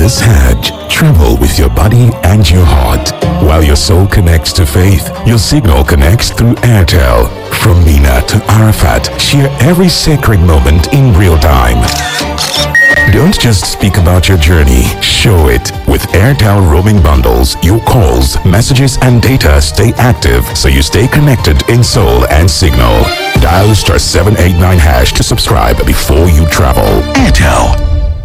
this Hajj, travel with your body and your heart. While your soul connects to faith, your signal connects through Airtel. From Mina to Arafat, share every sacred moment in real time. Don't just speak about your journey, show it. With Airtel roaming bundles, your calls, messages and data stay active so you stay connected in soul and signal. Dial *789# to subscribe before you travel. Airtel.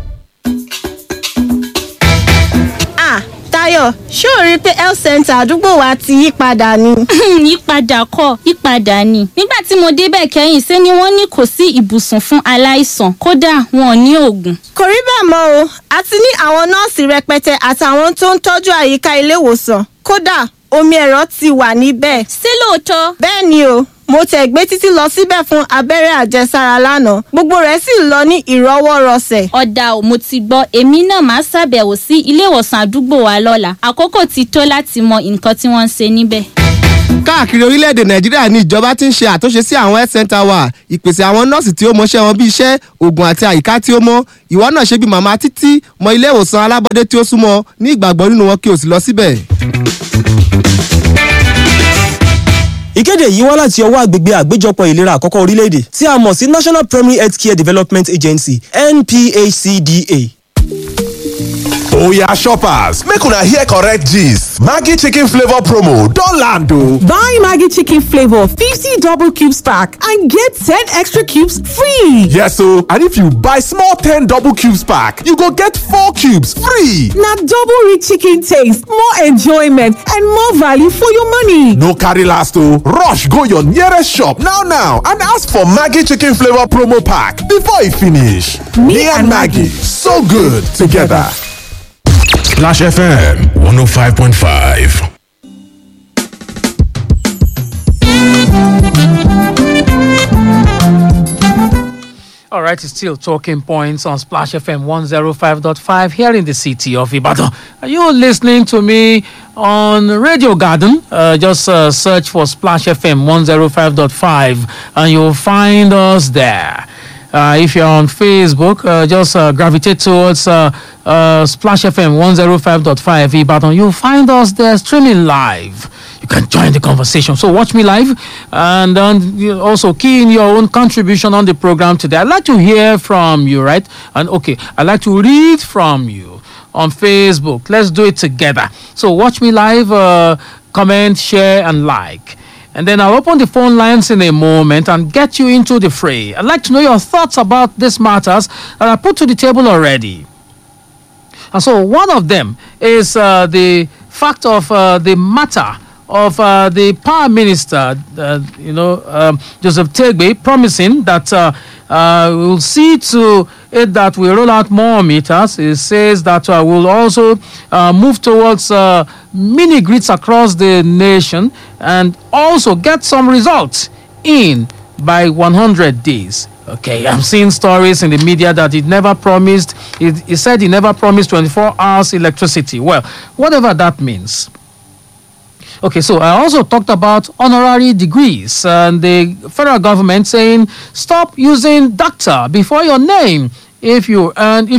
Táyọ̀, ṣé o rí pé health center àdúgbò wa ti yí padà ni? Yípadà kọ́, yípadà ni. Nígbà tí mo débẹ̀ kẹ́yìn ṣé ni wọ́n ní kò sí ibùsùn fún aláìsàn. Kódà wọn ò ní oògùn. Kò rí bẹ́ẹ̀ mọ́ o. A ti ní àwọn nọ́ọ̀sì rẹpẹtẹ àtàwọn tó ń tọ́jú àyíká ilé ìwòsàn. Kódà omi ẹ̀rọ ti wà níbẹ̀. Ṣé lóòótọ́? Bẹ́ẹ̀ ni o. Mo tẹ̀ gbé títí lọ síbẹ̀ fún abẹ́rẹ́ àjẹsára lánàá. Gbogbo rẹ̀ sì lọ ní ìrọwọ́rọsẹ̀. Ọ̀dà ò mo ti gbọ́. Èmi náà máa ṣàbẹ̀wò sí ilé ìwòsàn àdúgbò wa lọ́la. Àkókò ti tó láti mọ nǹkan tí wọ́n ń ṣe níbẹ̀. Káàkiri orílẹ̀-èdè Nàìjíríà ní ìjọba ti ń ṣe àtúnṣe sí àwọn health center wa. Ìpèsè àwọn nọ́ọ̀sì tí ó mọṣẹ́ wọn bí iṣẹ́, oògùn àti àyíká tí ó mọ́. Ìwọ náà ṣe bí màmá Títí mọ ilé ìwòsàn alábọ́dé tí ó súnmọ́ ní ìgbàgbọ́ nínú wọn kí o sì lọ síbẹ̀. Ìkéde yìí wá láti ọwọ́ àgbègbè àgbéjọpọ̀ ìlera àkọ́kọ́ orílẹ̀-èdè tí a mọ̀ sí National Primary Healthcare Development Agency NPHCDA. Oya shoppers, make una hear correct gist. Maggi chicken flavor promo don land o. Buy Maggi chicken flavor 50 double cubes pack and get 10 extra cubes free. Yes o, and if you buy small 10 double cubes pack, you go get 4 cubes free. Na double rich chicken taste, more enjoyment and more value for your money. No carry last o, rush go your nearest shop now and ask for Maggi chicken flavor promo pack before e finish. Me and Maggi, so good together. Splash FM 105.5. All right, it's still talking points on Splash FM 105.5 here in the city of Ibadan. Are you listening to me on Radio Garden? Just search for Splash FM 105.5 and you'll find us there. If you're on Facebook, just gravitate towards Splash FM 105.5 Ibadan. You'll find us there streaming live. You can join the conversation. So watch me live and you also key in your own contribution on the program today. I'd like to hear from you, right? And okay, I'd like to read from you on Facebook. Let's do it together. So watch me live, comment, share, and like. And then I'll open the phone lines in a moment and get you into the fray. I'd like to know your thoughts about these matters that I put to the table already. And so one of them is the fact of the matter of the Power Minister, Joseph Tegbe, promising that we'll see to it that we roll out more meters. It says that we'll also move towards mini grids across the nation and also get some results in by 100 days. Okay, I'm seeing stories in the media that it never promised. He said he never promised 24 hours electricity. Well, whatever that means. Okay, so I also talked about honorary degrees and the federal government saying stop using doctor before your name if you bought,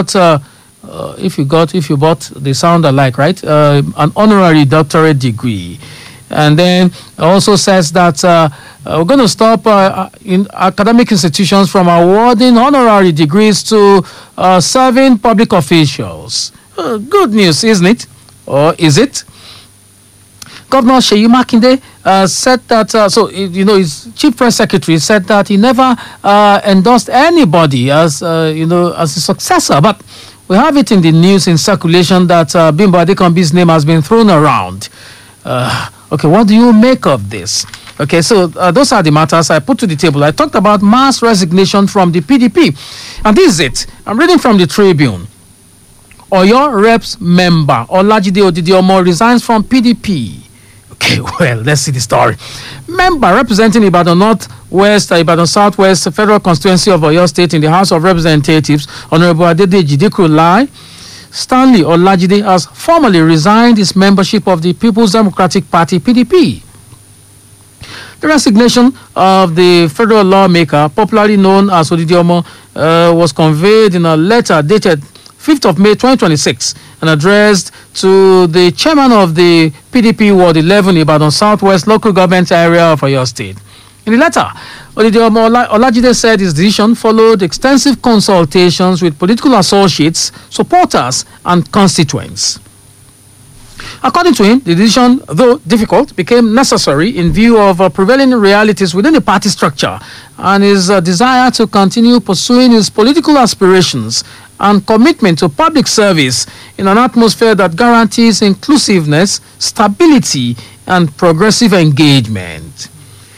they sound alike, right? An honorary doctorate degree. And then also says that we're going to stop in academic institutions from awarding honorary degrees to serving public officials. Good news, isn't it? Or is it? Governor Seyi Makinde said that, his chief press secretary said that he never endorsed anybody as a successor. But we have it in the news in circulation that Bimbo Adekambi's name has been thrown around. Okay, what do you make of this? Okay, so those are the matters I put to the table. I talked about mass resignation from the PDP. And this is it. I'm reading from the Tribune. Oyo Reps member Olajide Odidiomo resigns from PDP. Okay, well, let's see the story. Member representing Ibadan Northwest, Ibadan Southwest Federal Constituency of Oyo State in the House of Representatives, Honorable Adedeji Dikulai Stanley Olajide has formally resigned his membership of the People's Democratic Party, PDP. The resignation of the federal lawmaker, popularly known as Odidiomo, was conveyed in a letter dated 5th of May 2026, and addressed to the chairman of the PDP Ward 11 Ibadan Southwest local government area of Oyo State. In the letter, Olajide said his decision followed extensive consultations with political associates, supporters, and constituents. According to him, the decision, though difficult, became necessary in view of prevailing realities within the party structure and his desire to continue pursuing his political aspirations and commitment to public service in an atmosphere that guarantees inclusiveness, stability, and progressive engagement.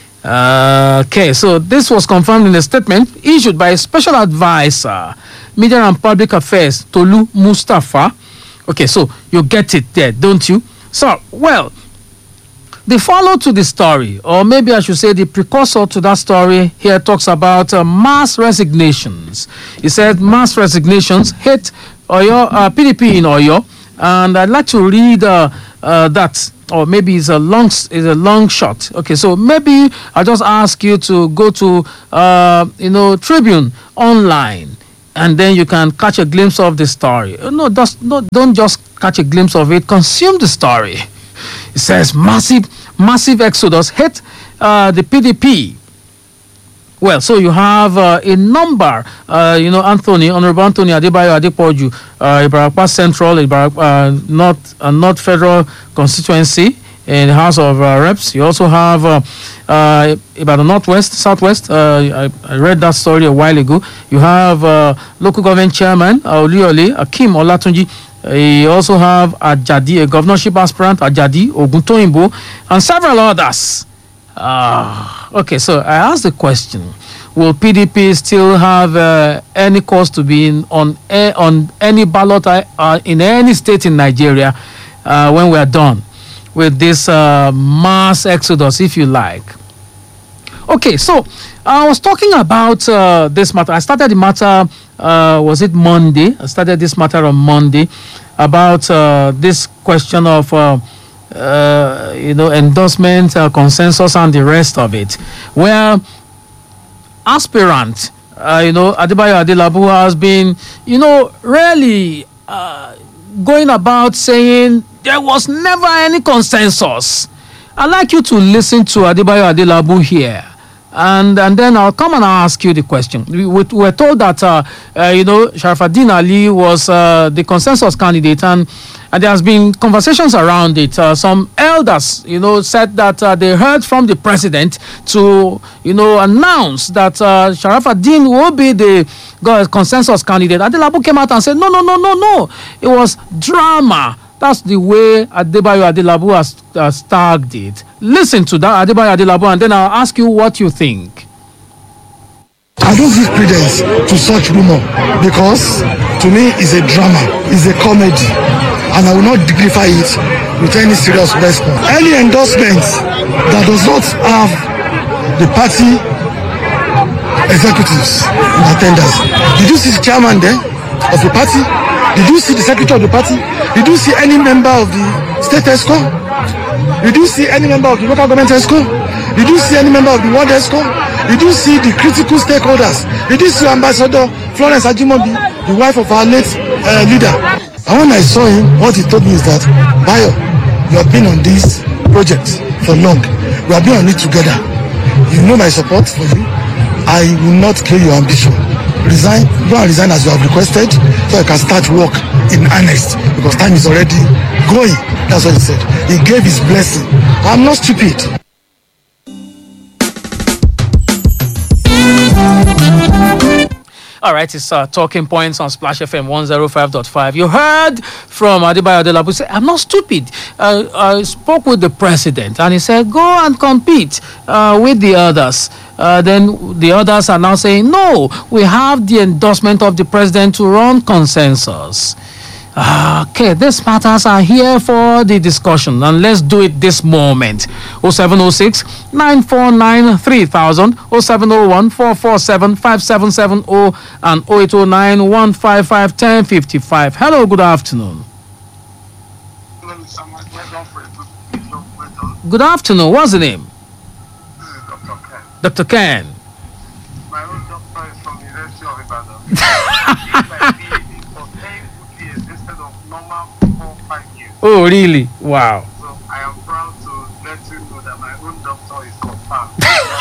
Okay, so this was confirmed in a statement issued by a special advisor, Media and Public Affairs, Tolu Mustafa. Okay, so you get it there, don't you? So, well, the follow to the story, or maybe I should say the precursor to that story here talks about mass resignations. He said mass resignations hit Oyo, PDP in Oyo, and I'd like to read that, or maybe it's a long shot. Okay, so maybe I'll just ask you to go to Tribune online, and then you can catch a glimpse of the story. Don't just catch a glimpse of it. Consume the story. It says massive exodus hit the PDP. Well, so you have a number, Honorable Anthony Adebayo Adepoju, Ibarapa Central, North Federal Constituency in the House of Reps. You also have Ibadan Northwest, Southwest. I read that story a while ago. You have local government chairman, Oliole, Akim Olatunji. You also have Ajadi, a governorship aspirant, Ajadi, Oguntoyinbo, and several others. Okay, so I asked the question: will PDP still have any cause to be on any ballot in any state in Nigeria when we are done with this mass exodus, if you like? Okay, so I was talking about this matter. I started the matter. Was it Monday? I started this matter on Monday about this question of endorsement, consensus, and the rest of it, where aspirant, Adebayo Adelabu has been, really going about saying there was never any consensus. I'd like you to listen to Adebayo Adelabu here. And then I'll come and ask you the question. We were told that Sharafaddin Ali was the consensus candidate, and there has been conversations around it. Some elders, said that they heard from the president to, announce that Sharafaddin will be the consensus candidate. Adelabu came out and said, no. It was drama. That's the way Adebayo Adelabu has tagged it. Listen to that, Adebayo Adelabu, and then I'll ask you what you think. I don't give credence to such rumor because to me it's a drama, it's a comedy, and I will not dignify it with any serious response. Any endorsement that does not have the party executives in attendance. Did you see the chairman there of the party? Did you see the secretary of the party? Did you see any member of the state ESCO? Did you see any member of the local government ESCO? Did you see any member of the ward ESCO? Did you see the critical stakeholders? Did you see Ambassador Florence Ajimobi, the wife of our late leader? And when I saw him, what he told me is that, Bayo, you have been on this project for long. We have been on it together. You know my support for you. I will not kill your ambition. Resign, go and resign as you have requested, so I can start work in earnest, because time is already going. That's what he said. He gave his blessing. I'm not stupid. All right, it's Talking Points on Splash FM 105.5. You heard from Adebayo Adelabu say, I'm not stupid. I spoke with the president and he said, go and compete with the others. Then the others are now saying, no, we have the endorsement of the president to run consensus. Okay, these matters are here for the discussion, and let's do it this moment. 0706 949 3000, 0701 447 5770, and 0809 155 1055. Hello, good afternoon. Good afternoon. What's the name? Dr. Ken. My own doctor is from the University of Ibadan. normal 4-5 years. Oh, really? Wow. So I am proud to let you know that my own doctor is confirmed.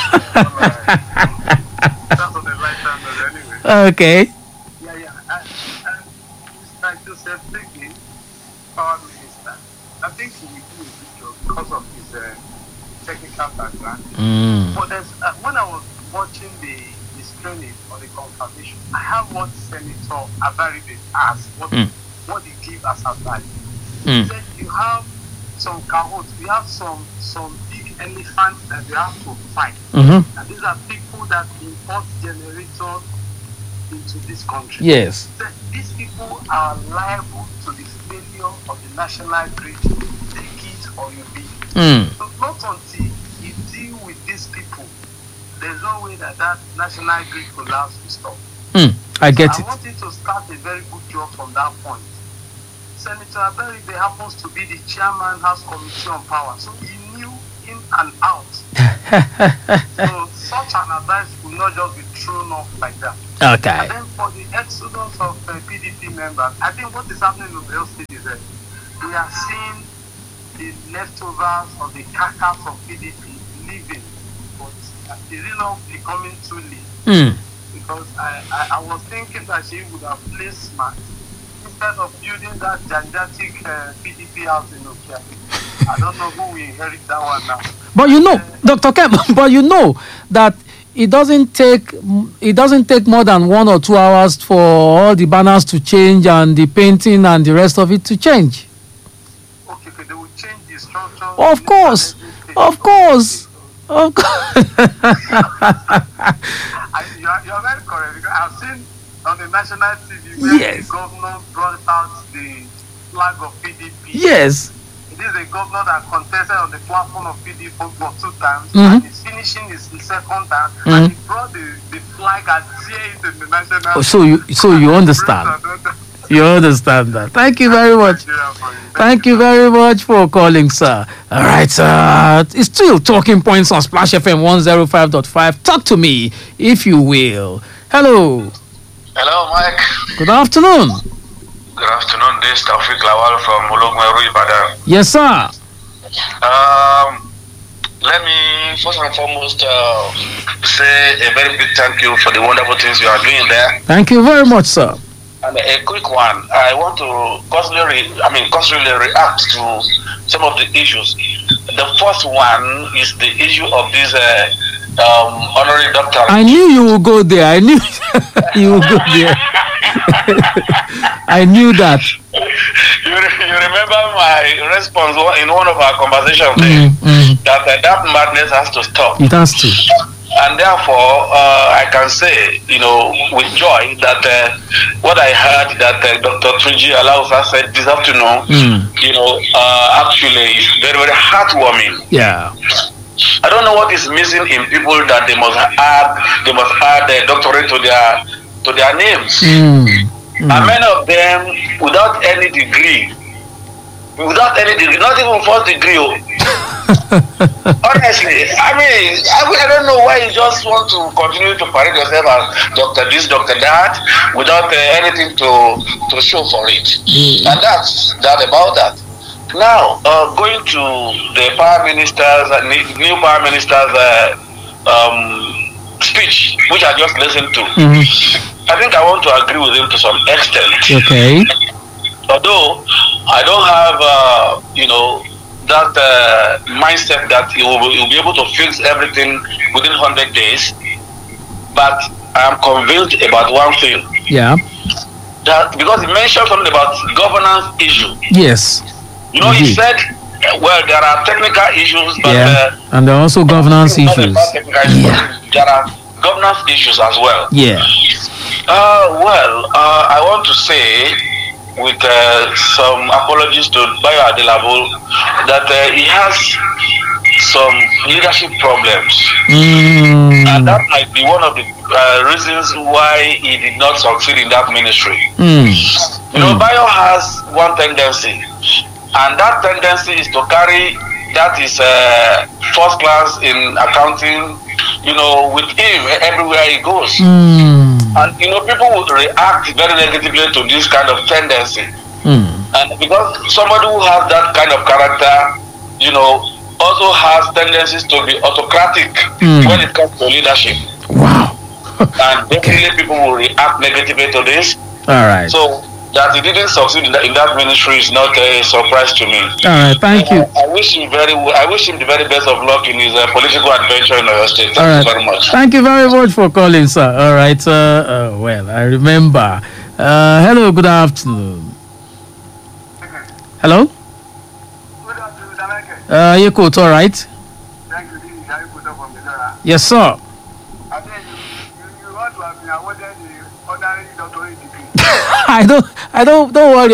That's on the lifetime anyway. Okay. Yeah. And Mr. Joseph Teke, Power Minister, I think he will do a good job because of his technical background. But when I was watching his training or the confirmation, I have what Senator Abaribe asked, what he gave as advice. He said you have some cohorts, we have some big elephants that we have to fight. And these are people that import generators into this country. Yes. These people are liable to the failure of the national grid. Take it or you be. So not until you deal with these people, there's no way that national grid collapse will stop. I get I it. want you to start a very good job from that point. Senator Abaribe happens to be the chairman House Committee on Power, so he knew in and out. So such an advice will not just be thrown off like that. Okay. And then for the exodus of PDP members, I think what is happening in the state is that we are seeing the leftovers of the carcass of PDP leaving, but it is not becoming too late. Because I was thinking that she would have played smart instead of building that gigantic PDP house in Nokia. I don't know who will inherit that one now. But you know, Dr. Kemp, but you know that it doesn't take more than 1 or 2 hours for all the banners to change and the painting and the rest of it to change. Okay, they will change the structure. Of course. You're very correct, because I've seen on the national TV where the governor brought out the flag of PDP. Yes. It is a governor that contested on the platform of PDP for 2 times, and he's finishing his second time, and he brought the flag and tear it in the national. So you understand. You understand that. Thank you very much. Thank you very much for calling, sir. All right, sir. It's still Talking Points on Splash FM 105.5. Talk to me, if you will. Hello. Hello, Mike. Good afternoon. Good afternoon. This is Taufik Lawal from Ologmeru, Ibadan. Yes, sir. Let me first and foremost say a very big thank you for the wonderful things you are doing there. Thank you very much, sir. And a quick one. I want to constantly react to some of the issues. The first one is the issue of this honorary doctor. I knew you would go there. I knew you would go there. I knew that. You remember my response in one of our conversations that madness has to stop. It has to. And therefore, I can say, with joy that what I heard that Dr. Tunji Alausa said this afternoon, actually is very, very heartwarming. Yeah. I don't know what is missing in people that they must add a doctorate to their names. And many of them without any degree, not even first degree. Honestly, I don't know why you just want to continue to parade yourself as Dr. this, Dr. that, without anything to show for it. And that's that about that. Now, going to the power ministers, new power ministers' speech, which I just listened to, I think I want to agree with him to some extent. Okay. Although I don't have, that mindset that he will be able to fix everything within 100 days, but I am convinced about one thing. Yeah. That because he mentioned something about governance issue. Yes. He said, well, there are technical issues, but and there are also governance issues. There are governance issues as well. Yeah. I want to say, with some apologies to Bayo Adelabo, that he has some leadership problems, and that might be one of the reasons why he did not succeed in that ministry. Bayo has one tendency, and that tendency is to carry that is first class in accounting, with him everywhere he goes. And people would react very negatively to this kind of tendency. And because somebody who has that kind of character, you know, also has tendencies to be autocratic when it comes to leadership. Wow. And definitely people will react negatively to this. All right. So that he didn't succeed in that ministry is not a surprise to me. All right, thank you. I wish him the very best of luck in his political adventure in Oyo State. All Thank you very much. Thank you very much for calling, sir. All right. Well, I remember. Hello, good afternoon. Hello? Yekut, all right? Thank you. This is Ayukoto from Missouri. Yes, sir. I think you want to have been awarded the honorary doctorate degree. Don't worry.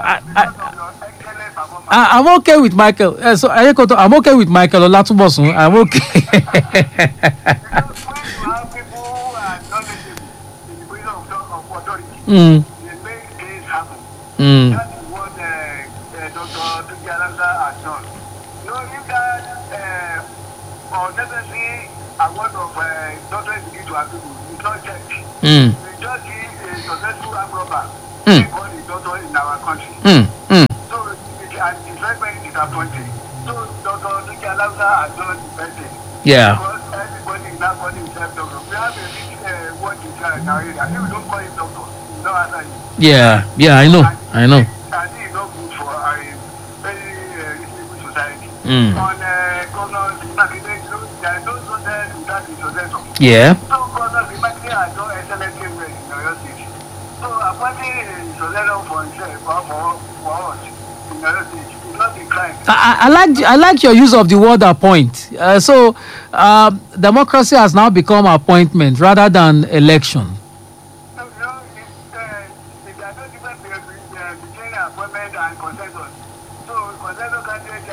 I'm okay with Michael. So Ayukoto, I'm okay with Michael Olatubosun. I'm okay. Because when you have people who are knowledgeable in the position of authority, they make things happen. That is what Dr. Tukialanga has done. No, if that unnecessary award of doctorate degree to our people is not checked, we just see a successful armed robber called a doctor in our country. So it's very, very disappointing. So Dr. Tukialanga has done the best thing. Yeah. Because everybody is now calling himself doctor. We have a big word in our area. If we don't call him doctor, we don't answer him. Yeah, I know. And it is not good for a very reasonable society. On Governor Makinde, there is no success without the successor. Yeah. So Governor Makinde has done excellently well in Oyo State. So appointing a successor for himself for us in Oyo State is not a crime. I like your use of the word appoint. So democracy has now become appointment rather than election. No, there are no difference between appointment and consensus. So consensus candidate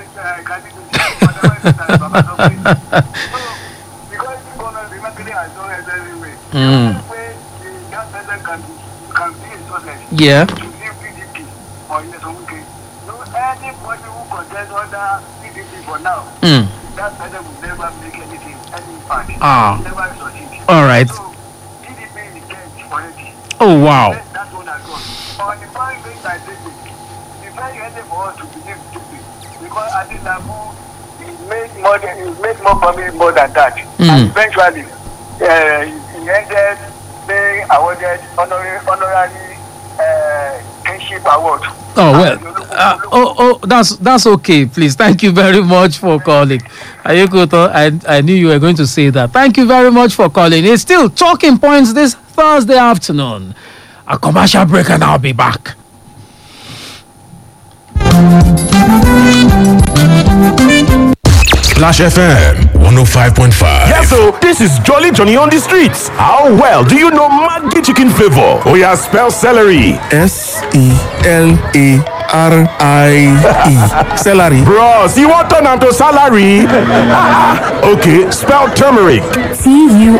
So because Governor Makinde has done excellently well, the only way that person can be a success Yeah. to leave PDP or Yesomuke. No, anybody who contests under PDP for now, that person will never make anything, any impact. Never succeed. All right. So PDP is dead already. Oh, wow. That's what I got. On the point thing I did, it's very easy for us to believe stupid because I think that he made more promise more than that. And eventually, he ended being awarded honorary kinship award. Oh, well. That's okay. Please, thank you very much for calling. Ayukoto, I knew you were going to say that. Thank you very much for calling. It's still Talking Points this Thursday afternoon. A commercial break and I'll be back. Splash FM 105.5. Yes, so this is Jolly Johnny on the streets. How well do you know Maggi chicken flavor? Oh yeah, spell celery. SELARIE. Celery. Bros, you want turn am to salary? Okay, spell turmeric. TURMERIC.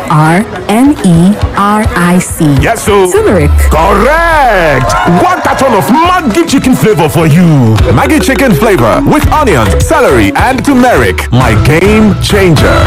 Yes, so Turmeric. correct. One carton of Maggi chicken flavor for you. Maggi chicken flavor with onions, celery, and turmeric. My game changer.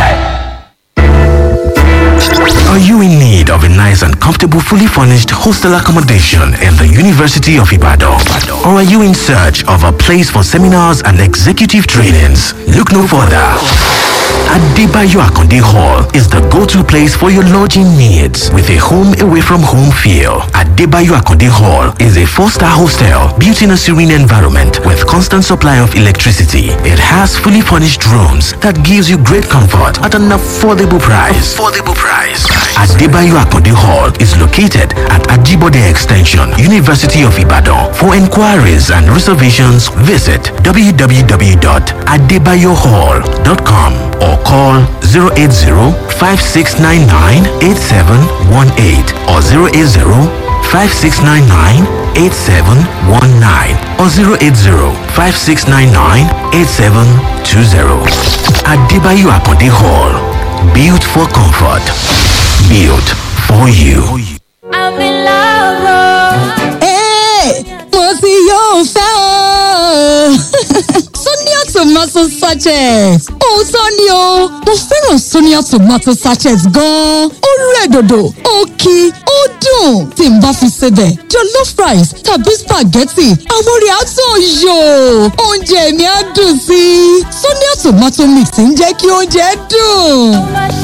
Are you in need of a nice and comfortable, fully furnished hostel accommodation in the University of Ibadan? Or are you in search of a place for seminars and executive trainings? Look no further. Adebayo Akonde Hall is the go-to place for your lodging needs with a home away from home feel. Adebayo Akonde Hall is a 4-star hostel built in a serene environment with constant supply of electricity. It has fully furnished rooms that gives you great comfort at an affordable price. Adebayo Akonde Hall is located at Ajibode Extension, University of Ibadan. For inquiries and reservations, visit www.adebayohall.com or call 080-5699-8718 or 080-5699-8719 or 080-5699-8720. Adebayo Akonde Hall. Built for comfort. Built for you. I'm in love. Hey, mo ti yóò fẹ́ o. Sonia tomato sachet. Òótọ́ ni o, mo fẹ́ràn Sonia tomato sachet gan-an. Ó rẹ̀ dòdò, ó kí, ó dùn. dùn. Tí n bá fi sebẹ̀, jollof rice tàbí spaghetti, àwọn orí àtún yò. Oúnjẹ mi á dùn sí i. Sonia tomato mix ń jẹ́ kí oúnjẹ dùn.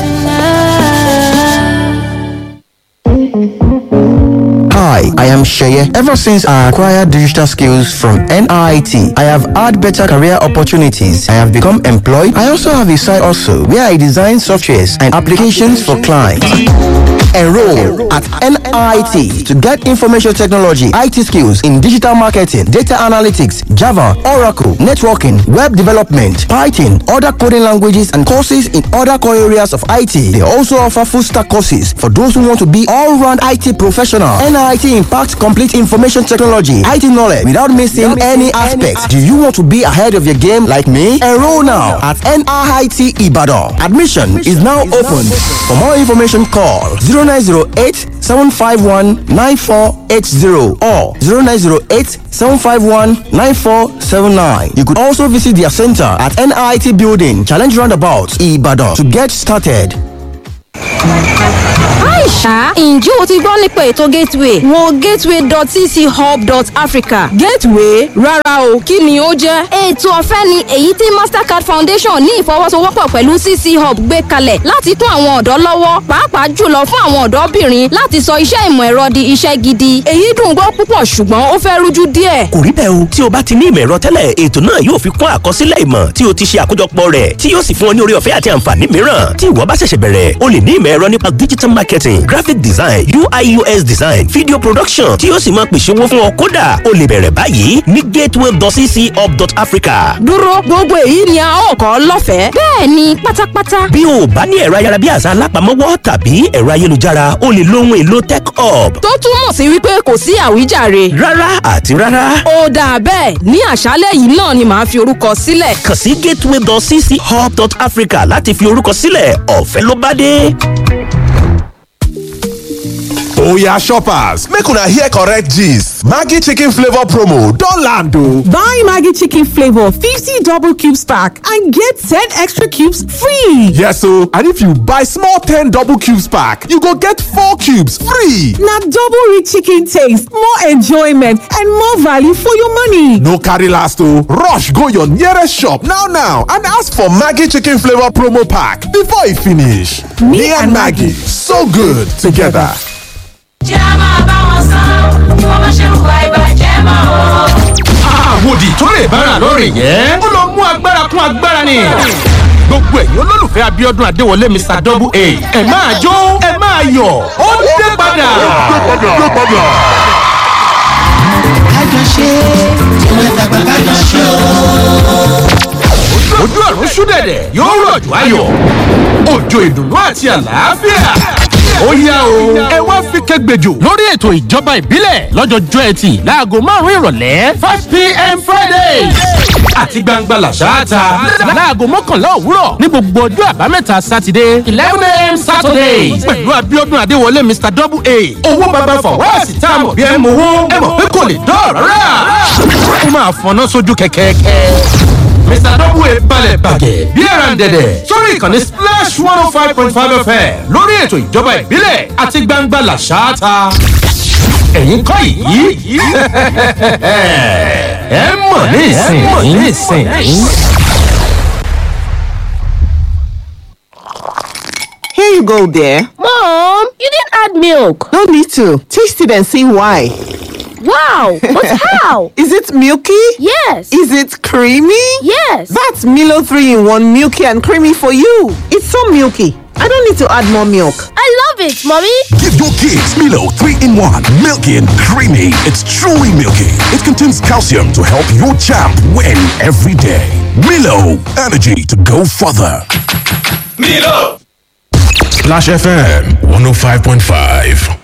Hi, I am Sheye. Ever since I acquired digital skills from NIT, I have had better career opportunities. I have become employed. I also have a side also where I design softwares and applications for clients. Enroll at NIT to get information technology, IT skills in digital marketing, data analytics, Java, Oracle, networking, web development, Python, other coding languages, and courses in other core areas of IT. They also offer full stack courses for those who want to be all-round IT professional. NIT impacts complete information technology, IT knowledge without missing any aspect. Do you want to be ahead of your game like me? Enroll now at NIT Ibadan. Admission is now open. For more information, call 0908 751 9480 or 0908 751 9479. You could also visit their center at NIT Building, Challenge Roundabout, Ibadan to get started. Aisha, ǹjẹ́ o ti gbọ́ nípa ètò Gateway? Wo gateway.cchub.africa. Gateway? Rárá o, kí ni ó jẹ́? Ètò ọ̀fẹ́ ni èyí tí Mastercard Foundation ní ìfọwọ́sowọ́pọ̀ pẹ̀lú CC Hub gbé kalẹ̀ láti kún àwọn ọ̀dọ́ lọ́wọ́, pàápàá jùlọ fún àwọn ọ̀dọ́bìnrin láti sọ iṣẹ́ ìmọ̀ ẹ̀rọ di iṣẹ́ gidi. Èyí dùn gbọ́ púpọ̀ ṣùgbọ́n ó fẹ́ rújú díẹ̀. Kò rí bẹ́ẹ̀ o, tí o bá ti ní ìmọ̀ ẹ̀rọ tẹ́lẹ̀, ètò náà yóò fi kún àkọsílẹ̀ ìmọ̀ tí o ti ṣe àkójọpọ̀ rẹ̀, tí yóò sì fún ọ ní orí ọ̀fẹ́ àti àǹfààní mìíràn. Tí ìwọ bá ṣẹ̀ṣẹ̀ bẹ̀rẹ̀, o lè ní ìmọ̀ ẹ̀rọ nípa digital marketing, graphic design, UI/UX design, video production, tí yóò sì máa pèsè owó fún ọ. Kódà o lè bẹ̀rẹ̀ báyìí ní gateway.cchub.africa. Dúró, gbogbo èyí ni a ó kọ́ lọ́fẹ̀ẹ́. Bẹ́ẹ̀ ni pátápátá. Bí o bá ní ẹ̀rọ ayárabíàṣá alápamọ́wọ́ tàbí ẹ̀rọ ayélujára, o lè lo ohun èlò Tech Hub. Tó túmọ̀ sí wípé kò sí àwíjàre. Rárá àti rárá. Ó dáa bẹ́ẹ̀, ní àṣálẹ́ yìí náà ni màá fi orúkọ sílẹ̀. Kàn sí gateway.cchub.africa láti fi orúkọ sílẹ̀. Ọ̀fẹ́ ló bá dé. Oya shoppers, make una hear correct gist. Maggi chicken flavor promo don land o. Buy Maggi chicken flavor 50 double cubes pack and get 10 extra cubes free. Yes o, and if you buy small 10 double cubes pack, you go get 4 cubes free. Na double rich chicken taste, more enjoyment and more value for your money. No carry last o, rush go your nearest shop now and ask for Maggi chicken flavor promo pack before e finish. Me and Maggi, so good together. Jẹ́ máa bá wọn san, bí wọ́n bá ṣe hùwà ìbàjẹ́ mọ́ o. Àwòdì tó lè bára lórí yẹn. Ó lọ mú agbára kún agbára ni. Gbogbo ẹ̀yin olólùfẹ́ Abíọ́dún Adéwọlé Mr. Double A. Ẹ máa jó, ẹ máa yọ̀, ó dé padà. Kájọ ṣe, tí wọ́n tàgbà kájọ ṣe o. Ojú ọ̀run ṣú dẹ̀dẹ̀ yóò rọ̀jò ayọ̀. Òjò ìdùnnú àti àlàáfíà. Ó yá o, ẹ wá fi kẹgbẹ́jọ lórí ètò ìjọba ìbílẹ̀ lọ́jọ́jọ́ ẹtì láago 5 ìrọ̀lẹ́ 5 p.m. Friday àti gbangba làṣáàtà láago 11 òwúrọ̀ ní gbogbo ọjọ́ àbámẹ́ta Sátidé 11 a.m. Saturday pẹ̀lú Abíọ́dún Adéwọlé Mr. Double A. Owó bàbá fọwọ́sì tá a mọ̀ bí ẹ mọ̀ owó ẹ mọ̀ pé kò lè dọ́ọ̀rọ̀ rà. Ó máa fọná sójú kẹ̀kẹ́kẹ́. Mr. Double A balẹ̀ bàgẹ́ bí ẹran dẹ̀dẹ̀ sórí ìkànnì Splash 105.5 FM lórí ètò ìjọba ìbílẹ̀ àti gbangba làṣáàtà. Ẹ̀yin kọ́ yìí ẹ mọ̀ ní ìsìn. Here you go there. Mom, you didn't add milk. No need to. Taste it and see why. Wow, but how? Is it milky? Yes. Is it creamy? Yes. That's Milo 3-in-1 milky and creamy for you. It's so milky. I don't need to add more milk. I love it, Mommy. Give your kids Milo 3-in-1, milky and creamy. It's truly milky. It contains calcium to help your champ win every day. Milo, energy to go further. Milo! Splash FM 105.5.